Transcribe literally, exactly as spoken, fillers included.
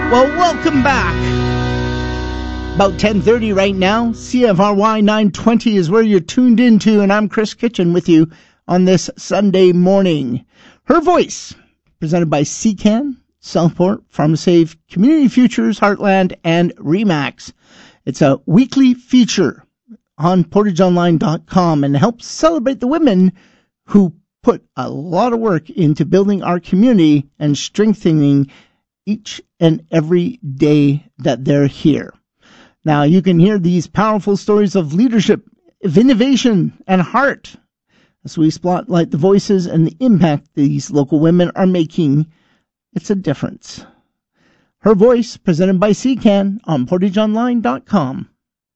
Well, welcome back. About ten thirty right now. C F R Y nine twenty is where you're tuned into, and I'm Chris Kitchen with you on this Sunday morning. Her Voice, presented by C CAN, Southport, PharmaSave, Community Futures, Heartland, and Remax. It's a weekly feature on portage online dot com and helps celebrate the women who put a lot of work into building our community and strengthening each and every day that they're here. Now, you can hear these powerful stories of leadership, of innovation, and heart as we spotlight the voices and the impact these local women are making. It's a difference. Her Voice, presented by C CAN on portage online dot com.